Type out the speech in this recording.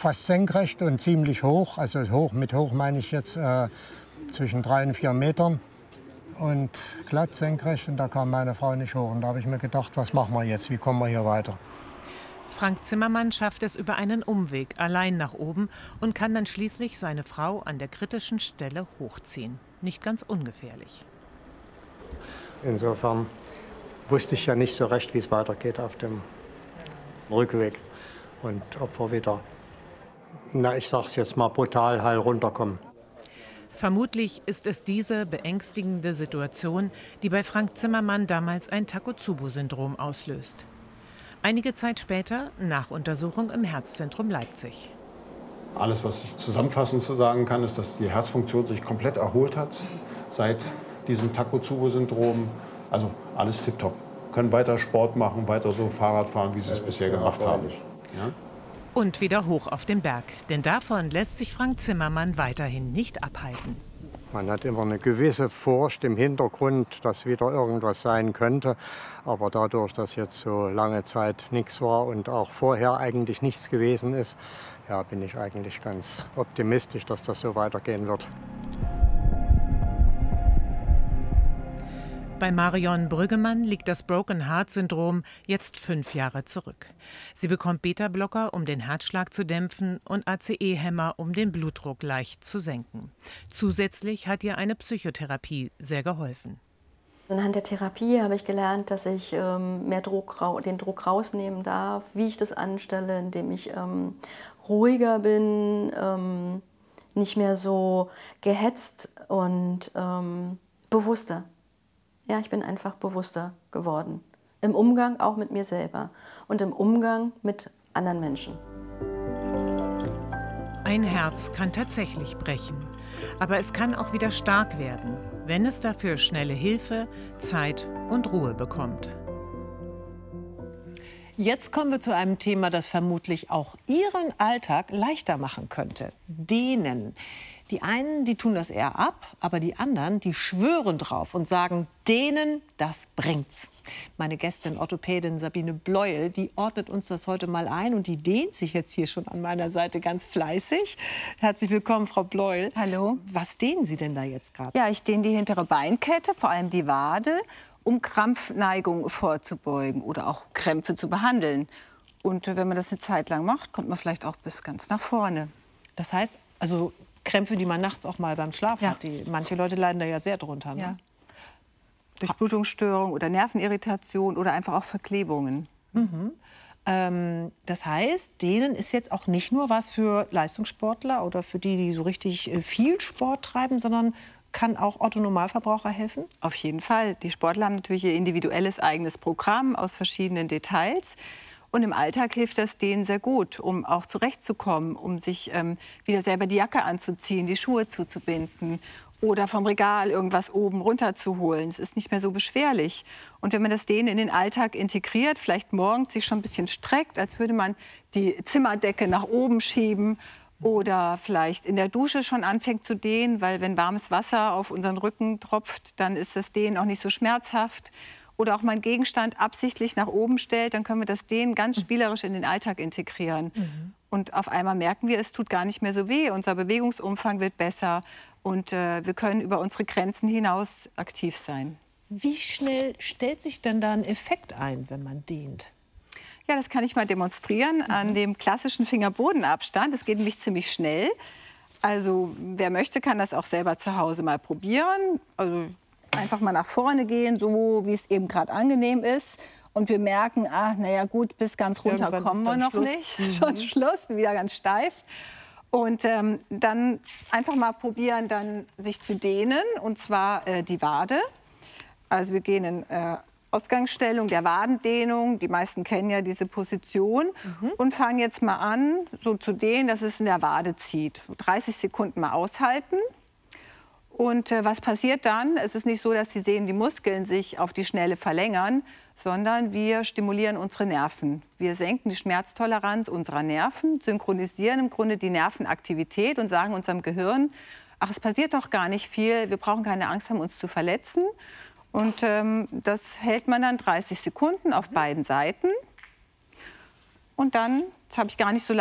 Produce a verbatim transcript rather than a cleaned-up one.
fast senkrecht und ziemlich hoch. Also hoch, mit hoch meine ich jetzt äh, zwischen drei und vier Metern. Und glatt senkrecht, und da kam meine Frau nicht hoch. Und da habe ich mir gedacht, was machen wir jetzt, wie kommen wir hier weiter? Frank Zimmermann schafft es über einen Umweg allein nach oben und kann dann schließlich seine Frau an der kritischen Stelle hochziehen. Nicht ganz ungefährlich. Insofern wusste ich ja nicht so recht, wie es weitergeht auf dem Rückweg. Und ob wir wieder, na, ich sag's jetzt mal, brutal heil runterkommen. Vermutlich ist es diese beängstigende Situation, die bei Frank Zimmermann damals ein Takotsubo-Syndrom auslöst. Einige Zeit später Nachuntersuchung im Herzzentrum Leipzig. Alles, was ich zusammenfassend sagen kann, ist, dass die Herzfunktion sich komplett erholt hat seit diesem Takotsubo-Syndrom. Also alles tipptopp. Können weiter Sport machen, weiter so Fahrrad fahren, wie sie es bisher gemacht haben. Ja? Und wieder hoch auf den Berg. Denn davon lässt sich Frank Zimmermann weiterhin nicht abhalten. Man hat immer eine gewisse Furcht im Hintergrund, dass wieder irgendwas sein könnte. Aber dadurch, dass jetzt so lange Zeit nichts war und auch vorher eigentlich nichts gewesen ist, ja, bin ich eigentlich ganz optimistisch, dass das so weitergehen wird. Bei Marion Brüggemann liegt das Broken-Heart-Syndrom jetzt fünf Jahre zurück. Sie bekommt Beta-Blocker, um den Herzschlag zu dämpfen, und A C E-Hämmer, um den Blutdruck leicht zu senken. Zusätzlich hat ihr eine Psychotherapie sehr geholfen. Anhand der Therapie habe ich gelernt, dass ich ähm, mehr Druck, den Druck rausnehmen darf, wie ich das anstelle, indem ich ähm, ruhiger bin, ähm, nicht mehr so gehetzt und ähm, bewusster. Ja, ich bin einfach bewusster geworden. Im Umgang auch mit mir selber und im Umgang mit anderen Menschen. Ein Herz kann tatsächlich brechen, aber es kann auch wieder stark werden, wenn es dafür schnelle Hilfe, Zeit und Ruhe bekommt. Jetzt kommen wir zu einem Thema, das vermutlich auch Ihren Alltag leichter machen könnte. Dehnen. Die einen, die tun das eher ab, aber die anderen, die schwören drauf und sagen, dehnen, das bringt's. Meine Gästin, Orthopädin Sabine Bleuel, die ordnet uns das heute mal ein und die dehnt sich jetzt hier schon an meiner Seite ganz fleißig. Herzlich willkommen, Frau Bleuel. Hallo. Was dehnen Sie denn da jetzt gerade? Ja, ich dehne die hintere Beinkette, vor allem die Wade, um Krampfneigung vorzubeugen oder auch Krämpfe zu behandeln. Und wenn man das eine Zeit lang macht, kommt man vielleicht auch bis ganz nach vorne. Das heißt, also Krämpfe, die man nachts auch mal beim Schlafen ja. hat. Die, manche Leute leiden da ja sehr drunter. Ne? Ja. Durchblutungsstörung oder Nervenirritation oder einfach auch Verklebungen. Mhm. Ähm, das heißt, dehnen ist jetzt auch nicht nur was für Leistungssportler oder für die, die so richtig äh, viel Sport treiben, sondern kann auch Otto-Normalverbraucher helfen? Auf jeden Fall. Die Sportler haben natürlich ihr individuelles eigenes Programm aus verschiedenen Details. Und im Alltag hilft das denen sehr gut, um auch zurechtzukommen, um sich ähm, wieder selber die Jacke anzuziehen, die Schuhe zuzubinden oder vom Regal irgendwas oben runterzuholen. Es ist nicht mehr so beschwerlich. Und wenn man das denen in den Alltag integriert, vielleicht morgens sich schon ein bisschen streckt, als würde man die Zimmerdecke nach oben schieben oder vielleicht in der Dusche schon anfängt zu dehnen, weil wenn warmes Wasser auf unseren Rücken tropft, dann ist das Dehnen auch nicht so schmerzhaft. Oder auch mal einen Gegenstand absichtlich nach oben stellt, dann können wir das Dehnen ganz spielerisch in den Alltag integrieren. Mhm. Und auf einmal merken wir, es tut gar nicht mehr so weh. Unser Bewegungsumfang wird besser und äh, wir können über unsere Grenzen hinaus aktiv sein. Wie schnell stellt sich denn da ein Effekt ein, wenn man dehnt? Ja, das kann ich mal demonstrieren mhm. an dem klassischen Finger-Boden-Abstand. Das geht nämlich ziemlich schnell. Also wer möchte, kann das auch selber zu Hause mal probieren. Also einfach mal nach vorne gehen, so wie es eben gerade angenehm ist. Und wir merken, ah, naja gut, bis ganz runter Irgendwann kommen wir noch Schluss. nicht. Mhm. Schon Schluss, wieder ganz steif. Und ähm, dann einfach mal probieren, dann sich zu dehnen, und zwar äh, die Wade. Also wir gehen in äh, Ausgangsstellung der Wadendehnung. Die meisten kennen ja diese Position. Mhm. Und fangen jetzt mal an, so zu dehnen, dass es in der Wade zieht. dreißig Sekunden mal aushalten. Und äh, was passiert dann? Es ist nicht so, dass Sie sehen, die Muskeln sich auf die Schnelle verlängern, sondern wir stimulieren unsere Nerven. Wir senken die Schmerztoleranz unserer Nerven, synchronisieren im Grunde die Nervenaktivität und sagen unserem Gehirn, ach, es passiert doch gar nicht viel, wir brauchen keine Angst haben, uns zu verletzen. Und ähm, das hält man dann dreißig Sekunden auf beiden Seiten. Und dann, das habe ich gar nicht so lange